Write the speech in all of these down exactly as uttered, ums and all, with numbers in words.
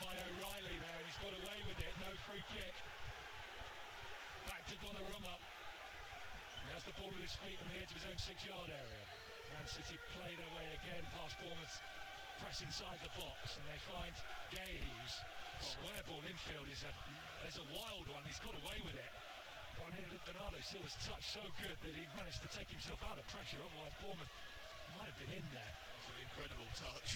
by O'Reilly there, and he's got away with it. No free kick. Back to Donnarumma. He has the ball with his feet on the edge of his own six-yard area. Man City play their way again past Bournemouth, press inside the box, and they find Gay, who's square ball infield is a, is a wild one. He's got away with it. Bernardo Silva's touch so good that he managed to take himself out of pressure. Otherwise, Bournemouth might have been in there. It's an incredible touch.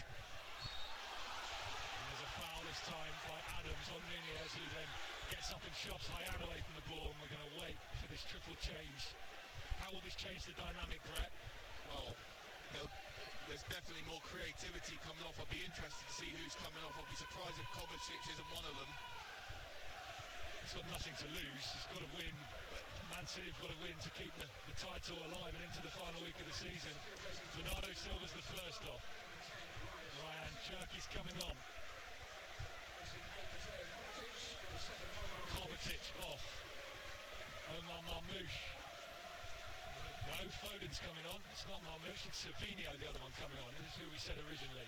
And there's a foul this time by Adams on Nunez, who then gets up and shoves Hayat away from the ball, and we're going to wait for this triple change. How will this change the dynamic, Brett? Well, there's definitely more creativity coming off. I'll be interested to see who's coming off. I'll be surprised if Kovacic isn't one of them. He's got nothing to lose. He's got to win. Man City have got to win to keep the, the title alive and into the final week of the season. Bernardo Silva's the first off. Ryan Cherki's coming on. Kovacic off. Omar Marmoush. No, Foden's coming on. It's not Marmoush, it's Savinho, the other one coming on. This is who we said originally.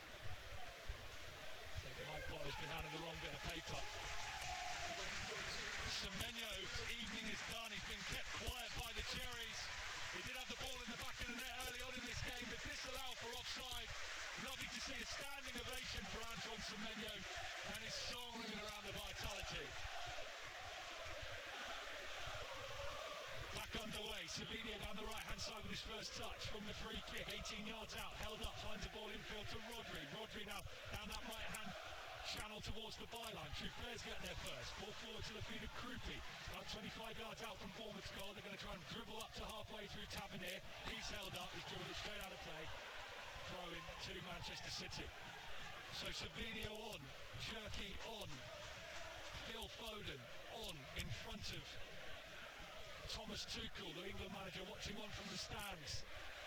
I think Mike Potter's been handing the wrong bit of paper. Semenyo's evening is done. He's been kept quiet by the Cherries. He did have the ball in the back of the net early on in this game, but disallowed for offside. Lovely to see a standing ovation for Antoine Semenyo and his song ringing around the Vitality. Back underway, Savinho down the right hand side with his first touch from the free kick, eighteen yards out, held up, finds a ball infield to Rodri. Rodri now down that right hand channel towards the byline. Truffeur's getting there first. Ball forward to the feet of Krupi. About twenty-five yards out from Bournemouth's goal. They're going to try and dribble up to halfway through Tavernier. He's held up. He's dribbled it straight out of play. Throw in to Manchester City. So Savinho on. Cherki on. Phil Foden on in front of Thomas Tuchel, the England manager, watching on from the stands.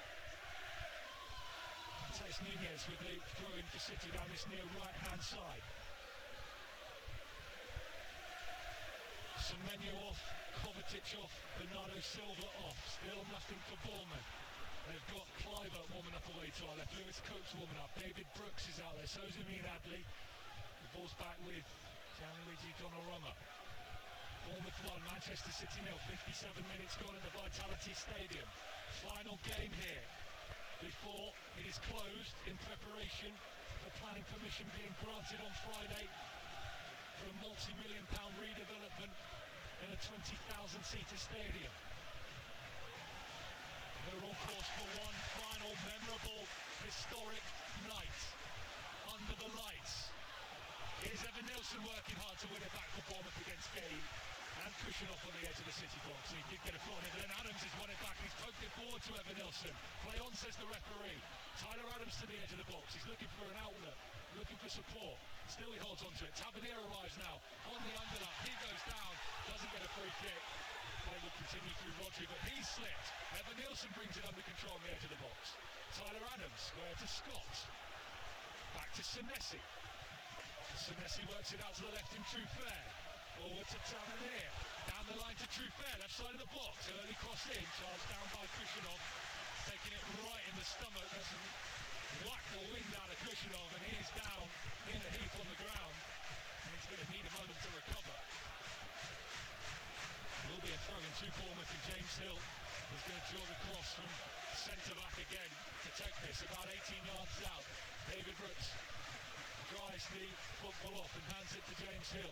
Matheus Nunez with the throw in for City down this near right hand side. Semenyo off, Kovacic off, Bernardo Silva off. Still nothing for Bournemouth. They've got Kluivert warming up away to our left. Lewis Coates warming up. David Brooks is out there. So's Amin Adli. The ball's back with Gianluigi Donnarumma. Bournemouth one, Manchester City nil. fifty-seven minutes gone at the Vitality Stadium. Final game here before it is closed in preparation for planning permission being granted on Friday for a multi-million pound redevelopment in a twenty thousand seater stadium. We're on course for one final memorable historic night under the lights. Here's Evan Nilsson working hard to win it back for Bournemouth against Gay. And pushing off on the edge of the City box. He did get a foot on it, but then Adams has won it back. He's poked it forward to Evan Nilsson. Play on, says the referee. Tyler Adams to the edge of the box. He's looking for an outlet, looking for support. Still he holds on to it. Tavernier arrives now on the underlap. He goes down, doesn't get a free kick. They will continue through Rodri, but he's slipped. Evan Nilsson brings it under control on the edge of the box. Tyler Adams, square to Scott. Back to Senesi. Senesi works it out to the left in Truffeur. Forward to Tavernier. Down the line to Truffeur, left side of the box. Early cross in, charged down by Kushinov. Taking it right in the stomach. That's whack the wind out of Kushinov, and he is down in a heap on the ground. And he's going to need a moment to recover. It will be a throw in to Bournemouth, and James Hill is going to draw the cross from centre back again to take this. About eighteen yards out. David Brooks drives the football off and hands it to James Hill.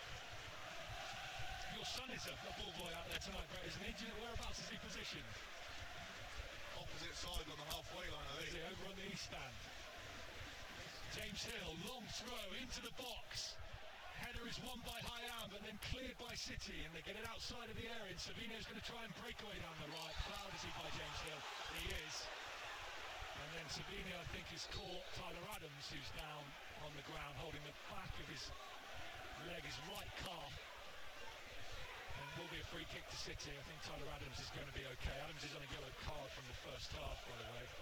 Your son is a, a ball boy out there tonight, Brett, isn't he? Do you know whereabouts is he positioned? Opposite side on the halfway line, I think. Is he over on the east stand? James Hill, long throw into the box. Header is won by Hayam, but then cleared by City, and they get it outside of the area. And Savinho's going to try and break away down the right. Fouled is he by James Hill? He is. And then Savinho, I think, has caught Tyler Adams, who's down on the ground, holding the back of his leg, his right calf. And will be a free kick to City. I think Tyler Adams is going to be okay. Adams is on a yellow card from the first half, by the way.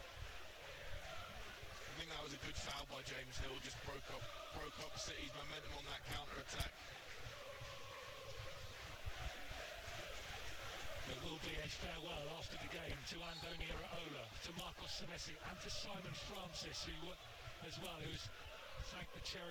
I think that was a good foul by James Hill. Just broke up, broke up City's momentum on that counter-attack. There will be a farewell after the game to Andoni Iraola, to Marcos Senesi, and to Simon Francis, who as well, who's thanked the Cherry